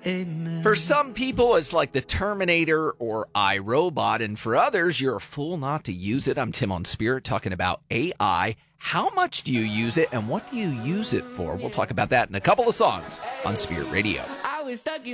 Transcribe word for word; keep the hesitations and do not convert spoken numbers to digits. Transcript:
Amen. For some people, it's like the Terminator or iRobot, and for others, you're a fool not to use it. I'm Tim on Spirit talking about A I. How much do you use it, and what do you use it for? We'll talk about that in a couple of songs on Spirit Radio. I was stuck in